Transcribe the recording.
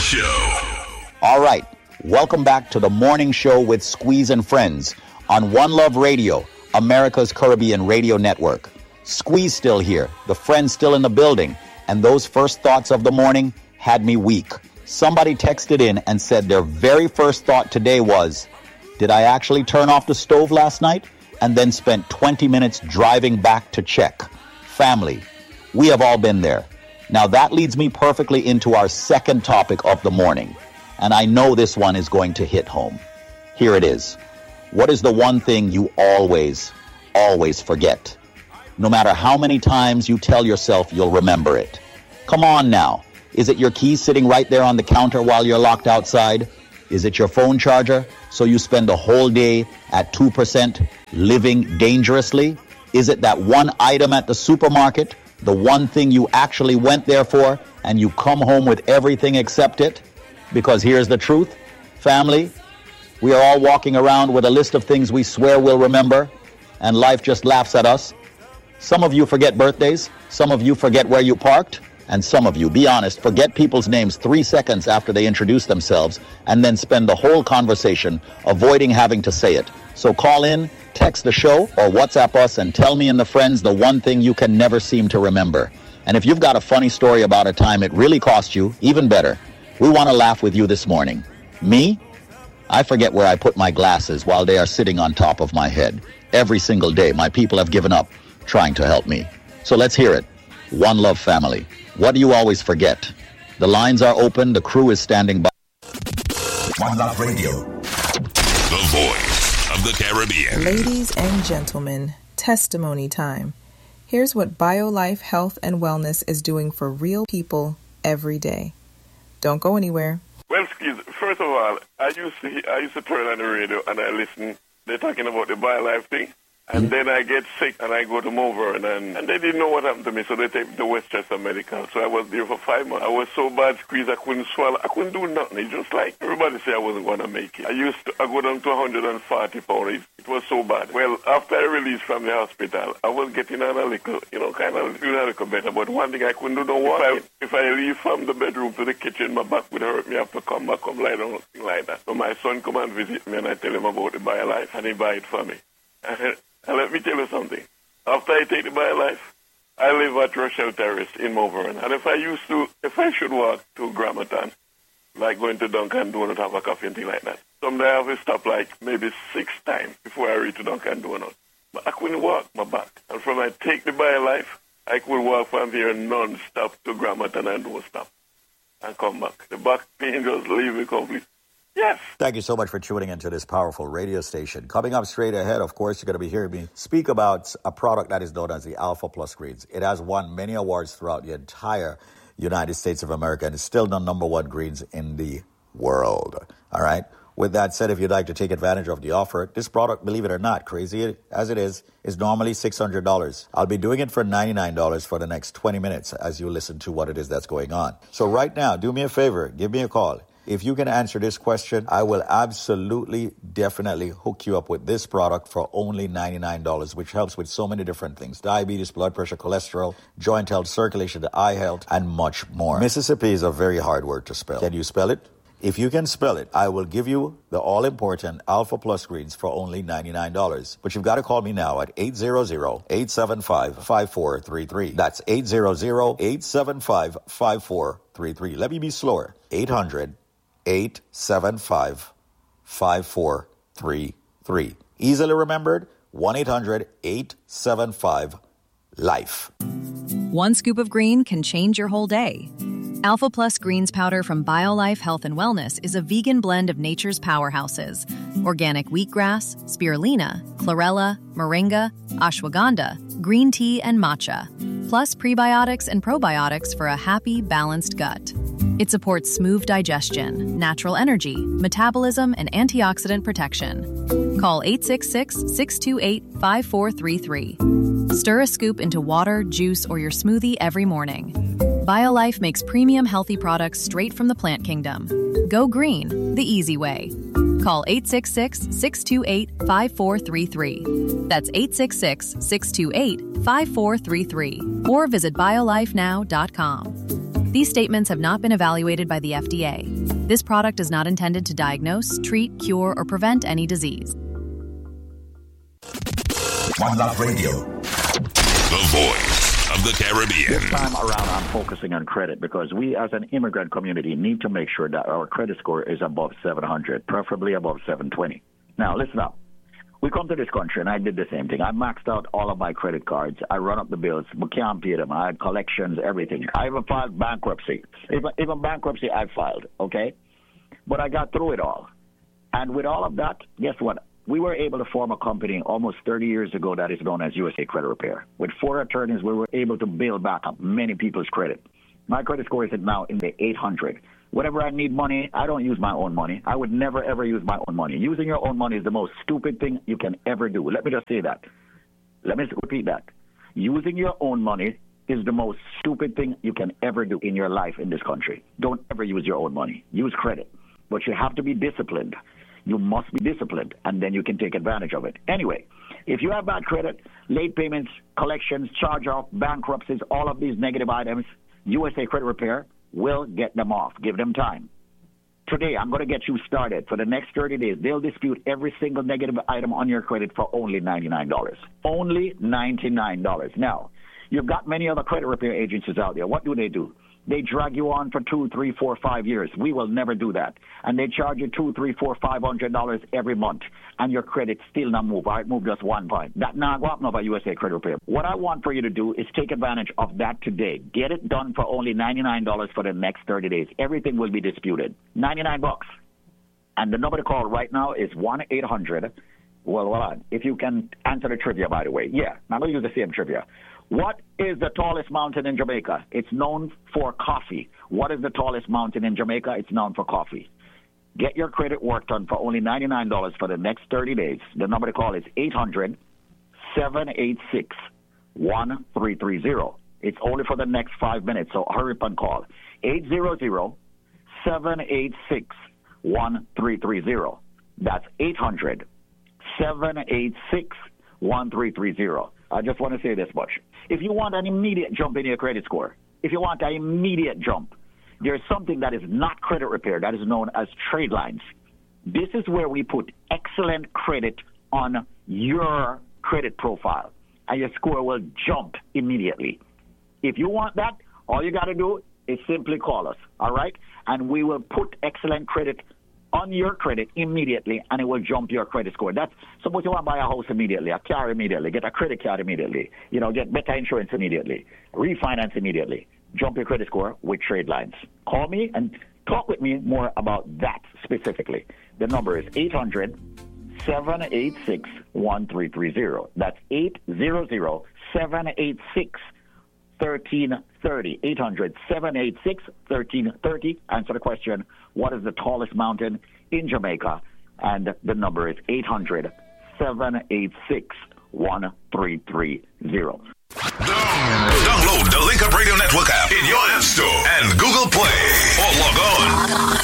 Show. All right. Welcome back to the morning show with Squeeze and Friends on One Love Radio, America's Caribbean radio network. Squeeze still here, the friends still in the building, and those first thoughts of the morning had me weak. Somebody texted in and said their very first thought today was, did I actually turn off the stove last night? And then spent 20 minutes driving back to check. Family, we have all been there. Now that leads me perfectly into our second topic of the morning. And I know this one is going to hit home. Here it is. What is the one thing you always forget? No matter how many times you tell yourself you'll remember it. Come on now. Is it your keys sitting right there on the counter while you're locked outside? Is it your phone charger so you spend the whole day at 2% living dangerously? Is it that one item at the supermarket, the one thing you actually went there for, and you come home with everything except it? Because here's the truth, family, we are all walking around with a list of things we swear we'll remember, and life just laughs at us. Some of you forget birthdays, some of you forget where you parked, and some of you, be honest, forget people's names 3 seconds after they introduce themselves, and then spend the whole conversation avoiding having to say it. So call in, text the show, or WhatsApp us and tell me and the friends the one thing you can never seem to remember. And if you've got a funny story about a time it really cost you, even better. We want to laugh with you this morning. Me? I forget where I put my glasses while they are sitting on top of my head. Every single day, my people have given up trying to help me. So let's hear it. One Love family. What do you always forget? The lines are open. The crew is standing by. One Love Radio. The voice of the Caribbean. Ladies and gentlemen, testimony time. Here's what BioLife Health and Wellness is doing for real people every day. Don't go anywhere. Well, first of all, I used to turn on the radio and I listen. They're talking about the BioLife thing. And then I get sick and I go to Malvern and they didn't know what happened to me, so they take me to Westchester Medical. So I was there for 5 months. I was so bad squeezed I couldn't swallow. I couldn't do nothing. It's just like everybody say I wasn't going to make it. I go down to 140 pounds. It was so bad. Well, after I released from the hospital, I was getting on a little, kind of doing a little better. But one thing I couldn't do, if I leave from the bedroom to the kitchen, my back would hurt me. I have to come back, lie down, something like that. So my son come and visit me and I tell him about the BioLife and he buy it for me. And let me tell you something. After I take the BioLife, I live at Rochelle Terrace in Malvern. And if I should walk to Gramerton, like going to Dunkin' Donuts, have a coffee and things like that, someday I have to stop like maybe 6 times before I reach to Dunkin' Donuts. But I couldn't walk my back. And from I take the BioLife, I could walk from here non-stop to Gramerton and don't stop and come back. The back pain just leave me completely. Yes. Thank you so much for tuning into this powerful radio station. Coming up straight ahead, of course, you're going to be hearing me speak about a product that is known as the Alpha Plus Greens. It has won many awards throughout the entire United States of America and is still the #1 greens in the world. All right. With that said, if you'd like to take advantage of the offer, this product, believe it or not, crazy as it is normally $600. I'll be doing it for $99 for the next 20 minutes as you listen to what it is that's going on. So right now, do me a favor, give me a call. If you can answer this question, I will absolutely, definitely hook you up with this product for only $99, which helps with so many different things. Diabetes, blood pressure, cholesterol, joint health, circulation, eye health, and much more. Mississippi is a very hard word to spell. Can you spell it? If you can spell it, I will give you the all-important Alpha Plus Greens for only $99. But you've got to call me now at 800-875-5433. That's 800-875-5433. Let me be slower. 800-875-5433. Easily remembered, 1-800-875-LIFE. One scoop of green can change your whole day. Alpha Plus Greens Powder from BioLife Health and Wellness is a vegan blend of nature's powerhouses. Organic wheatgrass, spirulina, chlorella, moringa, ashwagandha, green tea, and matcha. Plus prebiotics and probiotics for a happy, balanced gut. It supports smooth digestion, natural energy, metabolism, and antioxidant protection. Call 866-628-5433. Stir a scoop into water, juice, or your smoothie every morning. BioLife makes premium healthy products straight from the plant kingdom. Go green, the easy way. Call 866-628-5433. That's 866-628-5433. Or visit biolifenow.com. These statements have not been evaluated by the FDA. This product is not intended to diagnose, treat, cure, or prevent any disease. One Love Radio, the voice of the Caribbean. This time around, I'm focusing on credit because we as an immigrant community need to make sure that our credit score is above 700, preferably above 720. Now, listen up. We come to this country, and I did the same thing. I maxed out all of my credit cards. I run up the bills, but can't pay them. I had collections, everything. I even filed bankruptcy. Even bankruptcy I filed, okay? But I got through it all. And with all of that, guess what? We were able to form a company almost 30 years ago that is known as USA Credit Repair. With 4 attorneys, we were able to build back up many people's credit. My credit score is now in the 800. Whenever I need money, I don't use my own money. I would never, ever use my own money. Using your own money is the most stupid thing you can ever do. Let me just say that. Let me repeat that. Using your own money is the most stupid thing you can ever do in your life in this country. Don't ever use your own money. Use credit. But you have to be disciplined. You must be disciplined, and then you can take advantage of it. Anyway, if you have bad credit, late payments, collections, charge-off, bankruptcies, all of these negative items, USA Credit Repair will get them off. Give them time. Today, I'm going to get you started. For the next 30 days, they'll dispute every single negative item on your credit for only $99. Only $99. Now, you've got many other credit repair agencies out there. What do? They drag you on for 2, 3, 4, 5 years. We will never do that. And they charge you $200, $300, $400, $500 every month. And your credit still not move. I move just 1 point. That now go up now by USA Credit Repair. What I want for you to do is take advantage of that today. Get it done for only $99 for the next 30 days. Everything will be disputed. $99. And the number to call right now is 1-800. Well, hold on. If you can answer the trivia, by the way. Yeah, I'm going to use the same trivia. What is the tallest mountain in Jamaica? It's known for coffee. What is the tallest mountain in Jamaica? It's known for coffee. Get your credit work done for only $99 for the next 30 days. The number to call is 800-786-1330. It's only for the next 5 minutes, so hurry up and call. 800-786-1330. That's 800-786-1330. I just want to say this much. If you want an immediate jump in your credit score, if you want an immediate jump, there's something that is not credit repair that is known as trade lines. This is where we put excellent credit on your credit profile, and your score will jump immediately. If you want that, all you got to do is simply call us, all right? And we will put excellent credit on your credit immediately, and it will jump your credit score. That's suppose you want to buy a house immediately, a car immediately, get a credit card immediately, get better insurance immediately, refinance immediately, jump your credit score with trade lines. Call me and talk with me more about that specifically. The number is 800-786-1330. That's 800-786-1330. 800-786-1330. Answer the question, what is the tallest mountain in Jamaica? And the number is 800-786-1330. Download the Link Up Radio Network app in your App Store and Google Play, or